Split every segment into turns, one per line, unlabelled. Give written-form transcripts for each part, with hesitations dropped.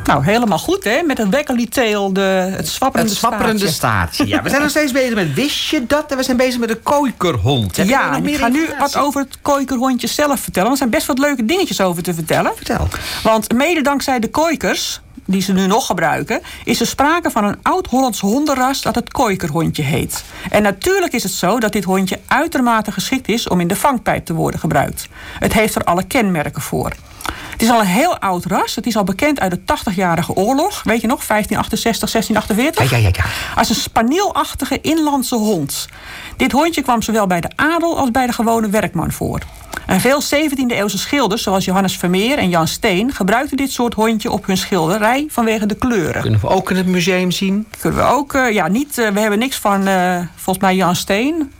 Nou, helemaal goed, hè? Met het wekkerlieteel, het zwapperende
staartje. Ja, we zijn nog steeds bezig met wist je dat? En we zijn bezig met de kooikerhond.
Ik ga nu wat over het kooikerhondje zelf vertellen. Er zijn best wat leuke dingetjes over te vertellen.
Vertel.
Want mede dankzij de kooikers, die ze nu nog gebruiken, is er sprake van een oud-Hollands hondenras dat het kooikerhondje heet. En natuurlijk is het zo dat dit hondje uitermate geschikt is om in de vangpijp te worden gebruikt. Het heeft er alle kenmerken voor. Het is al een heel oud ras. Het is al bekend uit de 80-jarige oorlog. Weet je nog? 1568, 1648.
Ja.
Als een spanieelachtige inlandse hond. Dit hondje kwam zowel bij de adel als bij de gewone werkman voor. En veel 17e-eeuwse schilders, zoals Johannes Vermeer en Jan Steen, gebruikten dit soort hondje op hun schilderij vanwege de kleuren.
Kunnen we ook in het museum zien?
Kunnen we ook. We hebben niks van, volgens mij, Jan Steen.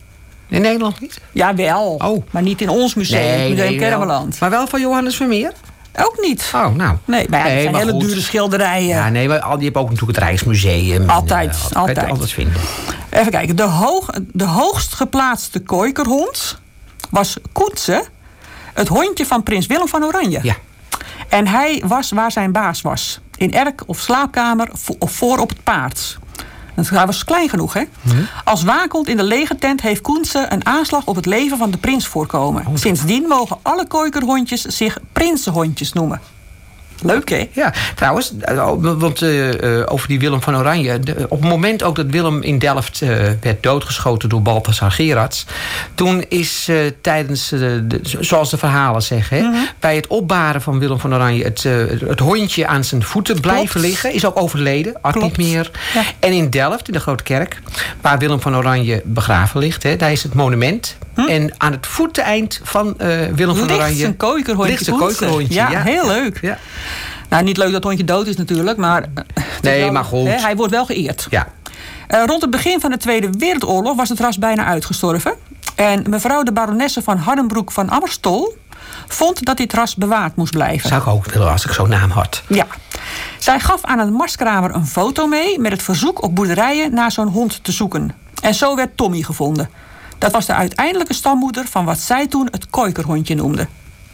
In Nederland niet?
Jawel, maar niet in ons museum, Museum Kennemerland.
Maar wel van Johannes Vermeer?
Ook niet.
Oh, nou.
Nee, maar het zijn hele
goed.
Dure schilderijen.
Ja, nee, maar die hebben ook natuurlijk het Rijksmuseum.
Altijd.
Altijd vinden.
Even kijken. De hoogst geplaatste kooikerhond was Koetse, het hondje van prins Willem van Oranje.
Ja.
En hij was waar zijn baas was. In erk of slaapkamer of voor op het paard. Hij was klein genoeg, hè? Als wakend in de legertent heeft Koense een aanslag op het leven van de prins voorkomen. Sindsdien mogen alle kooikerhondjes zich prinsenhondjes noemen. Leuk, hè?
Ja, trouwens, want over die Willem van Oranje. Op het moment ook dat Willem in Delft werd doodgeschoten door Balthasar Gerards. Toen is tijdens, zoals de verhalen zeggen, hè, bij het opbaren van Willem van Oranje het hondje aan zijn voeten blijven liggen. Is ook overleden, had niet meer. Ja. En in Delft, in de Grote Kerk, waar Willem van Oranje begraven ligt, hè, daar is het monument. En aan het voeteneind van Willem van Oranje
ligt zijn kooikerhondje. Ja, heel leuk. Ja. Nou, niet leuk dat het hondje dood is natuurlijk, maar
maar goed.
Hij wordt wel geëerd.
Ja.
Rond het begin van de Tweede Wereldoorlog was het ras bijna uitgestorven. En mevrouw de baronesse van Hardenbroek van Ammerstol vond dat dit ras bewaard moest blijven.
Zou ik ook willen als ik zo'n naam had.
Ja. Zij gaf aan een marskramer een foto mee met het verzoek op boerderijen naar zo'n hond te zoeken. En zo werd Tommy gevonden. Dat was de uiteindelijke stammoeder van wat zij toen het kooikerhondje noemde.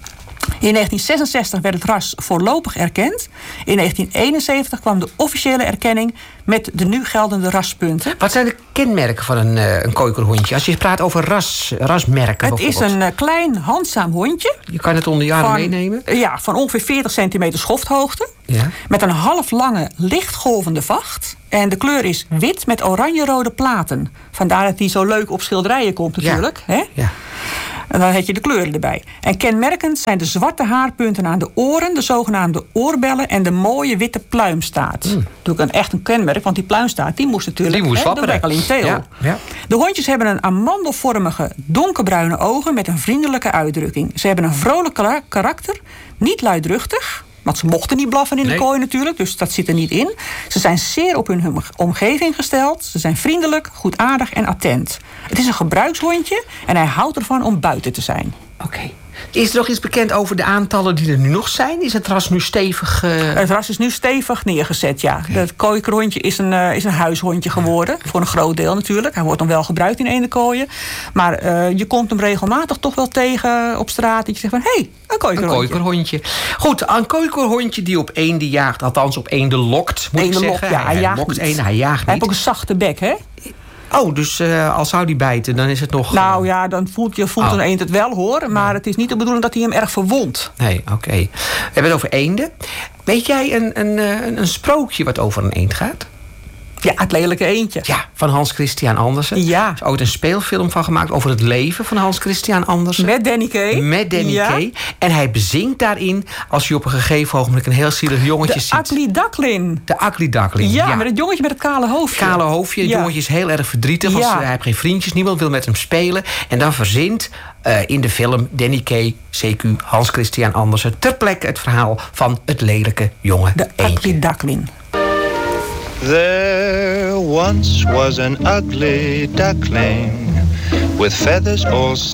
In 1966 werd het ras voorlopig erkend. In 1971 kwam de officiële erkenning met de nu geldende raspunten.
Wat zijn de kenmerken van een kooikerhondje? Als je praat over rasmerken.
Het is een klein, handzaam hondje.
Je kan het onder jaren meenemen?
Ja, van ongeveer 40 centimeter schofthoogte. Ja. Met een half lange, lichtgolvende vacht. En de kleur is wit met oranje-rode platen. Vandaar dat die zo leuk op schilderijen komt natuurlijk. Ja. Hè? Ja. En dan heb je de kleuren erbij. En kenmerkend zijn de zwarte haarpunten aan de oren, de zogenaamde oorbellen en de mooie witte pluimstaart. Natuurlijk echt een kenmerk, want die pluimstaart die moest natuurlijk de wekkerlieteel. Ja, ja. De hondjes hebben een amandelvormige, donkerbruine ogen met een vriendelijke uitdrukking. Ze hebben een vrolijk karakter, niet luidruchtig. Want ze mochten niet blaffen in de kooi natuurlijk, dus dat zit er niet in. Ze zijn zeer op hun omgeving gesteld. Ze zijn vriendelijk, goedaardig en attent. Het is een gebruikshondje en hij houdt ervan om buiten te zijn.
Oké. Is er nog iets bekend over de aantallen die er nu nog zijn? Is het ras nu stevig?
Het ras is nu stevig neergezet, ja. Okay. Het kooikerhondje is een huishondje geworden. Ja. Voor een groot deel natuurlijk. Hij wordt dan wel gebruikt in eendenkooien. Maar je komt hem regelmatig toch wel tegen op straat. Dat je zegt van, hé, een kooikerhondje.
Een kooikerhondje. Goed, een kooikerhondje die op eenden jaagt. Althans op eenden lokt, moet ik zeggen.
Ja, hij jaagt niet.
Hij jaagt niet.
Hij heeft ook een zachte bek, hè?
Oh, dus als zou die bijten, dan is het nog...
Nou ja, dan voelt een eend het wel, hoor. Maar het is niet de bedoeling dat hij hem erg verwondt.
Nee, oké. We hebben het over eenden. Weet jij een sprookje wat over een eend gaat?
Ja, het lelijke eendje.
Ja, van Hans Christian Andersen.
Ja.
Er is ooit een speelfilm van gemaakt over het leven van Hans Christian Andersen.
Met Danny Kaye.
Met Danny Kaye. En hij bezingt daarin, als je op een gegeven ogenblik een heel zielig jongetje ziet.
De Ugly Duckling.
De Ugly Duckling,
ja. Met het jongetje met het kale hoofdje.
Kale hoofdje. Het jongetje is heel erg verdrietig, want hij heeft geen vriendjes. Niemand wil met hem spelen. En dan verzint in de film Danny Kaye, CQ, Hans Christian Andersen, ter plekke het verhaal van het lelijke jonge
eendje. De Ugly Duckling.
There once was an ugly duckling with feathers all